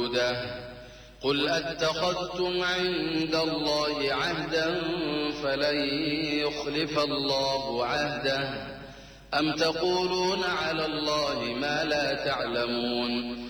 قل أتخذتم عند الله عهدا فلن يخلف الله عهده أم تقولون على الله ما لا تعلمون